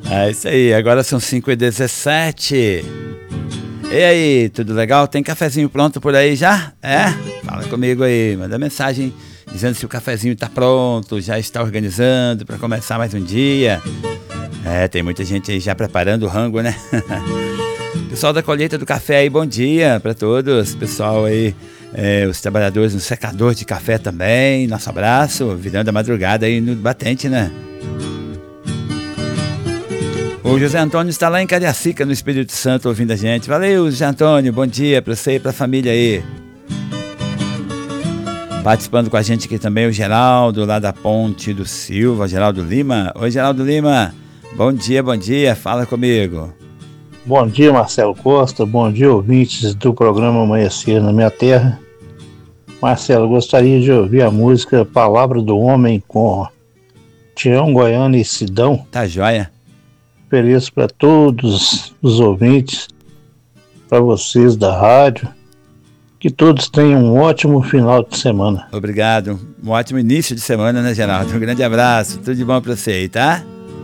É isso aí, agora são 5h17. E aí, tudo legal? Tem cafezinho pronto por aí já? É? Fala comigo aí, manda mensagem dizendo se o cafezinho tá pronto, já está organizando para começar mais um dia. É, tem muita gente aí já preparando o rango, né? Pessoal da colheita do café aí, bom dia para todos. Pessoal aí, os trabalhadores no secador de café também, nosso abraço, virando a madrugada aí no batente, né? O José Antônio está lá em Cariacica, no Espírito Santo, ouvindo a gente. Valeu, José Antônio, bom dia para você e para a família aí. Participando com a gente aqui também o Geraldo, lá da Ponte do Silva, Geraldo Lima. Oi, Geraldo Lima, bom dia, fala comigo. Bom dia, Marcelo Costa, bom dia, ouvintes do programa Amanhecer na Minha Terra. Marcelo, gostaria de ouvir a música Palavra do Homem com Tião Goiano e Sidão. Tá joia. Ofereço para todos os ouvintes, para vocês da rádio, que todos tenham um ótimo final de semana. Obrigado, um ótimo início de semana, né, Geraldo? Um grande abraço, tudo de bom para você aí, tá?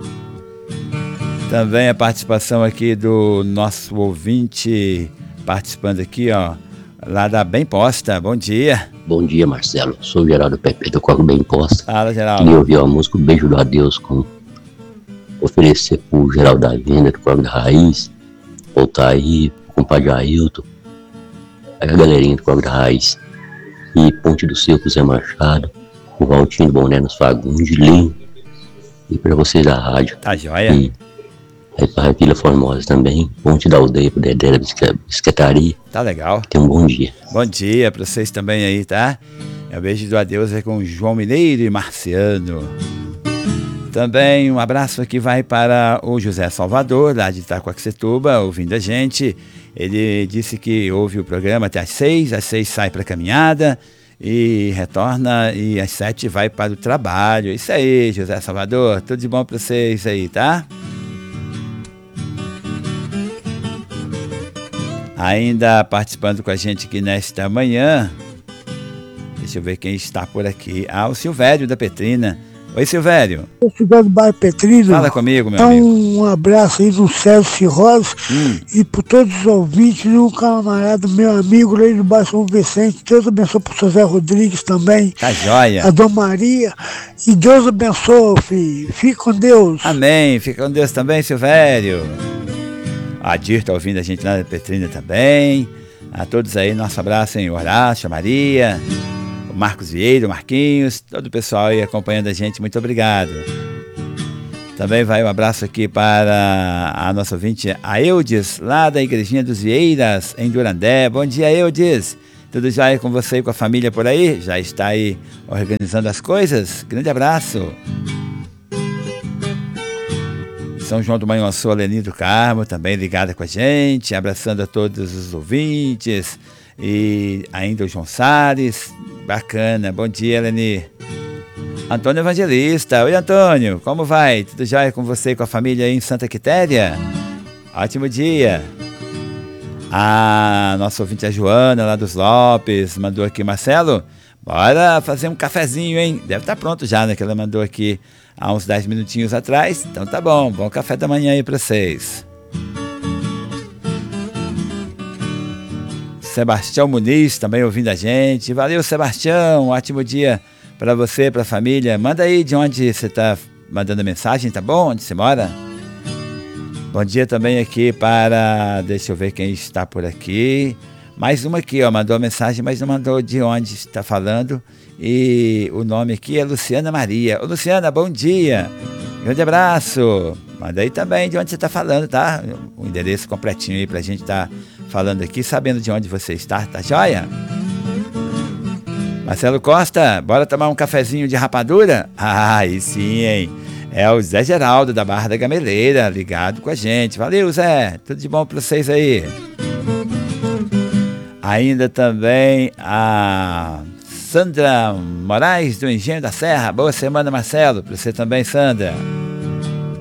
Também a participação aqui do nosso ouvinte, participando aqui, ó, lá da Bem Posta, bom dia. Bom dia, Marcelo, sou o Geraldo Pepe do Corpo Bem Posta. Fala, Geraldo. Queria ouvir a música Beijo do Adeus com oferecer pro Geraldo da Venda, do Corpo da Raiz, voltar aí, o compadre Ailton, a galerinha do Corpo da Raiz, e Ponte do Circo Zé Machado, o Valtinho do Boné nos Fagundes, Lim, e para vocês da rádio. Tá joia. E aí para Vila Formosa também, Ponte da Aldeia, pro Dedé da Bisquetaria. Tá legal. Tenha um bom dia. Bom dia para vocês também aí, tá? É o beijo do adeus aí com o João Mineiro e Marciano. Também um abraço aqui vai para o José Salvador, lá de Itacoaxetuba, ouvindo a gente. Ele disse que ouve o programa até às 6, às 6 sai para a caminhada e retorna, e às 7 vai para o trabalho. Isso aí, José Salvador, tudo de bom para vocês aí, tá? Ainda participando com a gente aqui nesta manhã, deixa eu ver quem está por aqui. O Silvério da Petrina. Oi, Silvério. Eu sou do bairro Petrino. Fala comigo, meu amigo. Um abraço aí do Célio Cirrose e por todos os ouvintes, e um camarada, meu amigo lá do bairro São Vicente. Deus abençoe pro José Rodrigues também. Tá joia. A Dona Maria. E Deus abençoe, filho. Fique com Deus. Amém. Fica com Deus também, Silvério. A Dir tá ouvindo a gente lá da Petrina também. A todos aí, nosso abraço em Horácio, a Maria, o Marcos Vieira, o Marquinhos, todo o pessoal aí acompanhando a gente, muito obrigado. Também vai um abraço aqui para a nossa ouvinte, a Eudes, lá da Igrejinha dos Vieiras, em Durandé. Bom dia, Eudes. Tudo já com você e com a família por aí? Já está aí organizando as coisas? Grande abraço. São João do Manhuaçu, Leni do Carmo, também ligada com a gente, abraçando a todos os ouvintes, e ainda o João Salles, bacana, bom dia, Leni. Antônio Evangelista, oi Antônio, como vai? Tudo jóia com você e com a família aí em Santa Quitéria? Ótimo dia. Nossa ouvinte, a Joana, lá dos Lopes, mandou aqui, Marcelo, bora fazer um cafezinho, hein? Deve estar pronto já, né, que ela mandou aqui há uns 10 minutinhos atrás. Então tá bom, bom café da manhã aí pra vocês. Sebastião Muniz também ouvindo a gente. Valeu, Sebastião, ótimo dia pra você, pra família. Manda aí de onde você tá mandando mensagem, tá bom? Onde você mora? Bom dia também aqui para... Deixa eu ver quem está por aqui. Mais uma aqui, ó, mandou mensagem, mas não mandou de onde está falando. E o nome aqui é Luciana Maria. Ô Luciana, bom dia. Grande abraço. Manda aí também de onde você está falando, tá? O endereço completinho aí pra gente estar falando aqui, sabendo de onde você está, tá joia? Marcelo Costa, bora tomar um cafezinho de rapadura? Aí sim, hein? É o Zé Geraldo da Barra da Gameleira, ligado com a gente. Valeu, Zé. Tudo de bom pra vocês aí. Ainda também a Sandra Moraes do Engenho da Serra. Boa semana, Marcelo. Para você também, Sandra.